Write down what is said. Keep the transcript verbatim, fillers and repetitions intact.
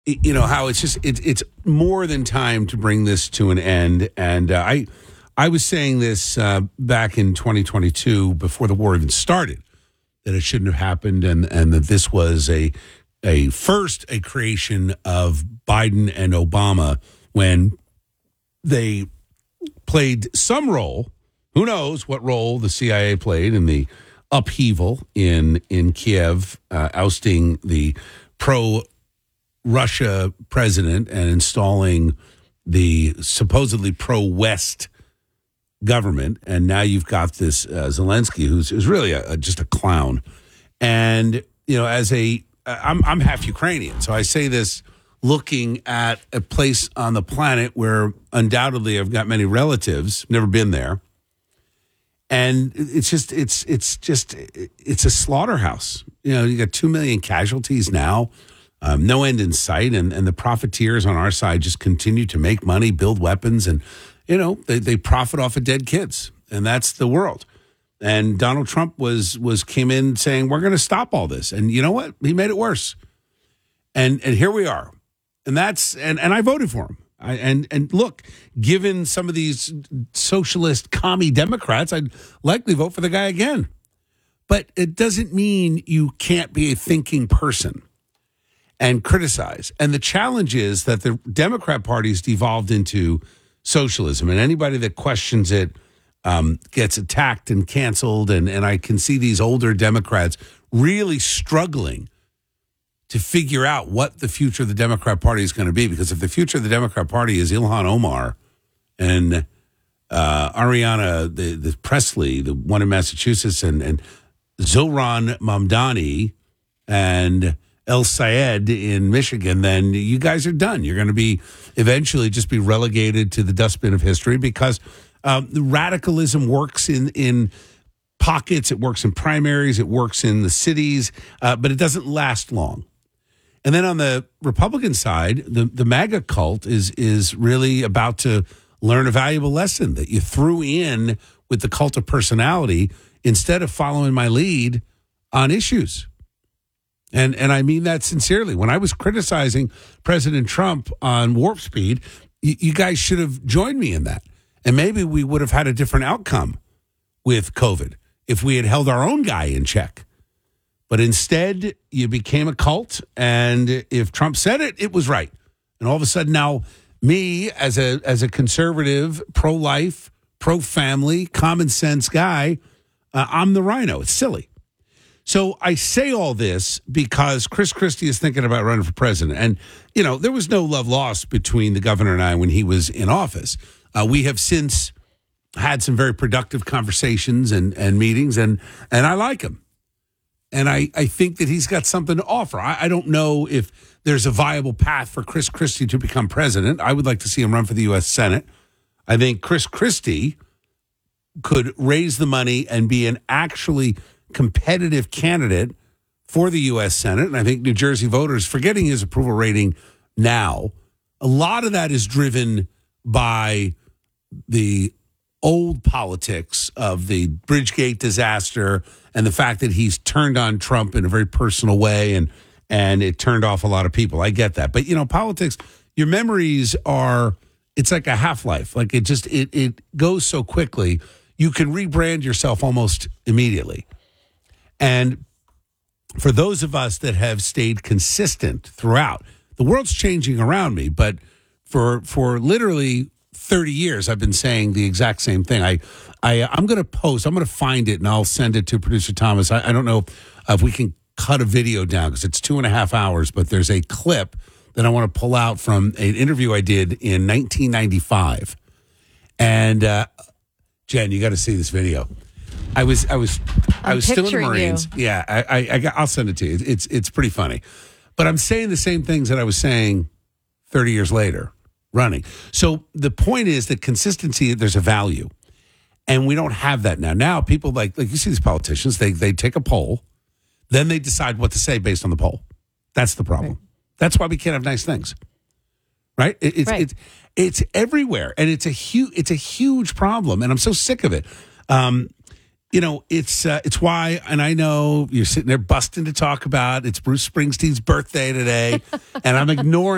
you know, how it's just it's it's more than time to bring this to an end. And uh, I I was saying this uh, back in twenty twenty-two before the war even started, that it shouldn't have happened, and and that this was a a first a creation of Biden and Obama when they played some role. Who knows what role the C I A played in the upheaval in in Kiev, uh, ousting the pro-Russia president and installing the supposedly pro-West government. And now you've got this uh, Zelensky, who's, who's really a, a, just a clown. And, you know, as a, I'm, I'm half Ukrainian, so I say this looking at a place on the planet where undoubtedly I've got many relatives, never been there. And it's just, it's, it's just, it's a slaughterhouse. You know, you got two million casualties now, um, no end in sight. And, and the profiteers on our side just continue to make money, build weapons, and, you know, they, they profit off of dead kids. And that's the world. And Donald Trump was, was came in saying, we're going to stop all this. And you know what? He made it worse. And, and here we are. And that's, and, and I voted for him. I, and and look, given some of these socialist commie Democrats, I'd likely vote for the guy again. But it doesn't mean you can't be a thinking person and criticize. And the challenge is that the Democrat Party's devolved into socialism, and anybody that questions it um, gets attacked and canceled. And, and I can see these older Democrats really struggling to figure out what the future of the Democrat Party is going to be. Because if the future of the Democrat Party is Ilhan Omar and uh, Ariana the, the Presley, the one in Massachusetts, and, and Zohran Mamdani and El Sayed in Michigan, then you guys are done. You're going to be eventually just be relegated to the dustbin of history, because um, radicalism works in in pockets. It works in primaries. It works in the cities, uh, but it doesn't last long. And then on the Republican side, the, the MAGA cult is is really about to learn a valuable lesson that you threw in with the cult of personality instead of following my lead on issues. And and I mean that sincerely. When I was criticizing President Trump on Warp Speed, you, you guys should have joined me in that. And maybe we would have had a different outcome with COVID if we had held our own guy in check. But instead, you became a cult, and if Trump said it, it was right. And all of a sudden now, me as a as a conservative, pro-life, pro-family, common sense guy, uh, I'm the rhino. It's silly. So I say all this because Chris Christie is thinking about running for president. And, you know, there was no love lost between the governor and I when he was in office. Uh, we have since had some very productive conversations and, and meetings, and and I like him. And I, I think that he's got something to offer. I, I don't know if there's a viable path for Chris Christie to become president. I would like to see him run for the U S Senate. I think Chris Christie could raise the money and be an actually competitive candidate for the U S Senate. And I think New Jersey voters, forgetting his approval rating now, a lot of that is driven by the old politics of the Bridgegate disaster and the fact that he's turned on Trump in a very personal way, and and it turned off a lot of people. I get that. But, you know, politics, your memories are, it's like a half-life. Like it just, it it goes so quickly. You can rebrand yourself almost immediately. And for those of us that have stayed consistent throughout, the world's changing around me, but for for literally thirty years, I've been saying the exact same thing. I, I, I'm going to post, I'm going to find it, and I'll send it to producer Thomas. I, I don't know if we can cut a video down because it's two and a half hours, but there's a clip that I want to pull out from an interview I did in nineteen ninety-five. And uh, Jen, you got to see this video. I was, I was, I was still in the Marines. You. Yeah, I, I, I got, I'll send it to you. It's, it's pretty funny. But I'm saying the same things that I was saying thirty years later. Running. So the point is that consistency, there's a value. And we don't have that now. Now people like, like you see these politicians, they they take a poll, then they decide what to say based on the poll. That's the problem. Right. That's why we can't have nice things. Right? It, it's, right. It's it's everywhere. And it's a huge it's a huge problem. And I'm so sick of it. Um, you know, it's uh, it's why, and I know you're sitting there busting to talk about it's Bruce Springsteen's birthday today, and I'm ignoring